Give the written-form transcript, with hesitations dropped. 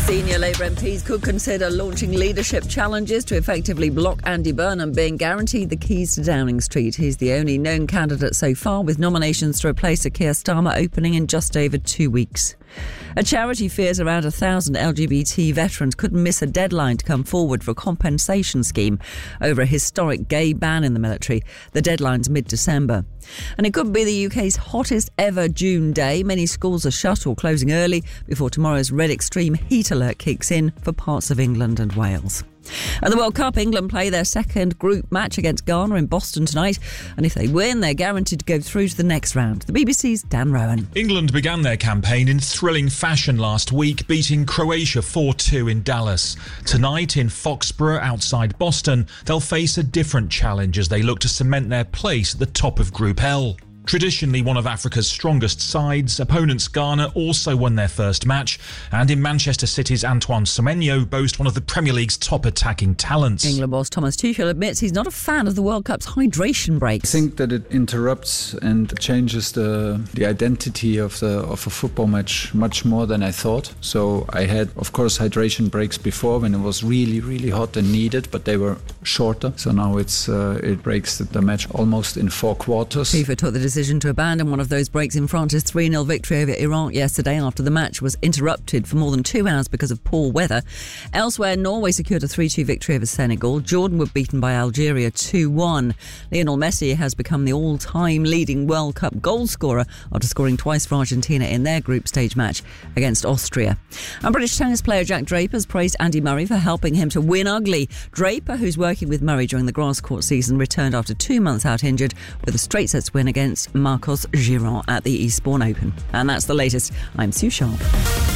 Senior Labour MPs could consider launching leadership challenges to effectively block Andy Burnham being guaranteed the keys to Downing Street. He's the only known candidate so far, with nominations to replace Sir Keir Starmer opening in just over 2 weeks. A charity fears around 1,000 LGBT veterans could miss a deadline to come forward for a compensation scheme over a historic gay ban in the military. The deadline's mid-December. And it could be the UK's hottest ever June day. Many schools are shut or closing early before tomorrow's red extreme heat alert kicks in for parts of England and Wales. At the World Cup, England play their second group match against Ghana in Boston tonight, and if they win, they're guaranteed to go through to the next round. The BBC's Dan Rowan. England began their campaign in thrilling fashion last week, beating Croatia 4-2 in Dallas. Tonight in Foxborough outside Boston, they'll face a different challenge as they look to cement their place at the top of Group L. Traditionally one of Africa's strongest sides, opponents Ghana also won their first match, and in Manchester City's Antoine Semenyo boast one of the Premier League's top attacking talents. England boss Thomas Tuchel admits he's not a fan of the World Cup's hydration breaks. I think that it interrupts and changes the identity of a football match much more than I thought. So I had, of course, hydration breaks before when it was really, really hot and needed, but they were shorter. So now it breaks the match almost in 4 quarters. FIFA took the decision to abandon one of those breaks in France's 3-0 victory over Iraq yesterday after the match was interrupted for more than 2 hours because of poor weather. Elsewhere, Norway secured a 3-2 victory over Senegal. Jordan were beaten by Algeria 2-1. Lionel Messi has become the all-time leading World Cup goal scorer after scoring twice for Argentina in their group stage match against Austria. And British tennis player Jack Draper has praised Andy Murray for helping him to win ugly. Draper, who's working with Murray during the grass court season, returned after 2 months out injured with a straight sets win against Marcos Giron at the Eastbourne Open. And that's the latest. I'm Sue Sharp.